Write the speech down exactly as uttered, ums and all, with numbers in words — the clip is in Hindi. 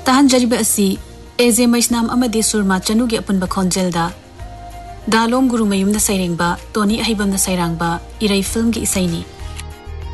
ताहन जरिबा असि एजे मैस्नाम अमदि सुरमा चनुगी अपुनबा खोंजेलदा दालोम गुरु मयुमना सैरेंगबा टोनी अहिबमना सैरांगबा इरै फिल्म की इसैनी।